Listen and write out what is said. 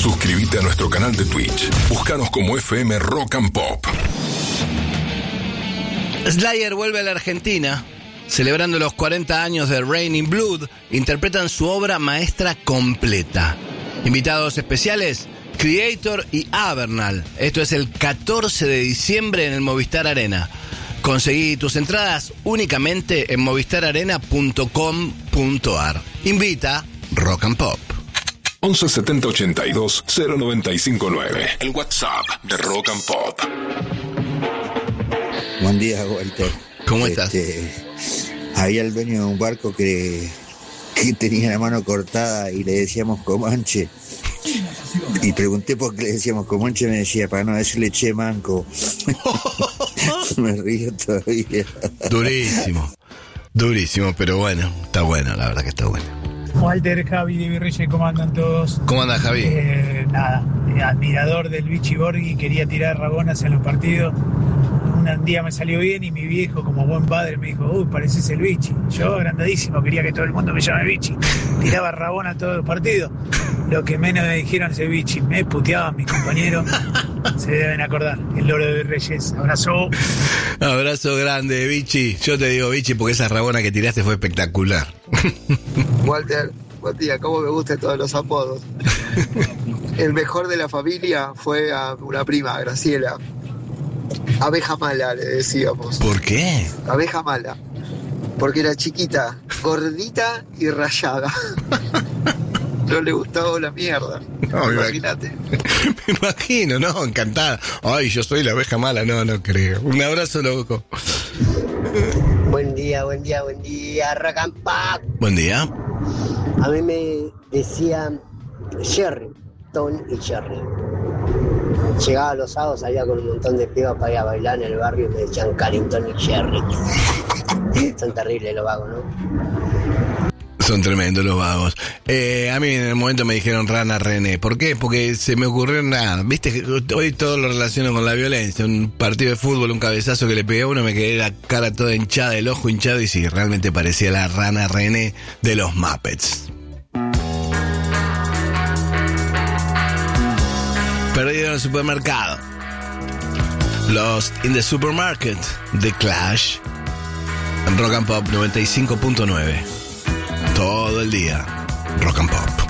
Suscríbete a nuestro canal de Twitch. Búscanos como FM Rock and Pop. Slayer vuelve a la Argentina. Celebrando los 40 años de Raining Blood, interpretan su obra maestra completa. Invitados especiales, Creator y Avernal. Esto es el 14 de diciembre en el Movistar Arena. Conseguí tus entradas únicamente en movistararena.com.ar. Invita Rock and Pop. 11 70 82 095 9. El WhatsApp de Rock and Pop. Buen día, Walter. ¿Cómo estás? Había el dueño de un barco que tenía la mano cortada y le decíamos Comanche. Y pregunté por qué le decíamos Comanche, me decía, para no decirle che manco. Me río todavía. Durísimo, pero bueno, está bueno, la verdad que está bueno. Walter, Javi de Virreyes, ¿cómo andan todos? ¿Cómo andas, Javi? Nada, admirador del Vichy Borghi, quería tirar rabonas en los partidos. Un día me salió bien y mi viejo, como buen padre, me dijo, uy, pareces el Vichy. Yo, agrandadísimo, quería que todo el mundo me llame Vichy. Tiraba rabona a todos los partidos. Lo que menos me dijeron es Vichy. Me puteaban mis compañeros. Se deben acordar. El loro de Virreyes. Abrazo. Abrazo grande, Vichy. Yo te digo Vichy porque esa rabona que tiraste fue espectacular. Walter, buen día, cómo me gustan todos los apodos. El mejor de la familia fue a una prima, Graciela. Abeja mala, le decíamos. ¿Por qué? Abeja mala. Porque era chiquita, gordita y rayada. No le gustaba la mierda. No, imagínate. Me imagino, no, encantada. Ay, yo soy la abeja mala, no creo. Un abrazo, loco. Buen día, Rock and Pop. Buen día. A mí me decían Jerry, Tony y Jerry. Llegaba los sábados, salía con un montón de pibas para ir a bailar en el barrio y me decían Carrington y Jerry. Son terribles los vagos, ¿no? Son tremendos los vagos. A mí en el momento me dijeron Rana René. ¿Por qué? Porque se me ocurrió nada. Viste, hoy todo lo relaciono con la violencia. Un partido de fútbol, un cabezazo que le pegué a uno, me quedé la cara toda hinchada, el ojo hinchado, y sí, realmente parecía la Rana René de los Muppets. Perdido en el supermercado. Lost in the Supermarket, The Clash. En Rock and Pop 95.9. Todo el día, Rock and Pop.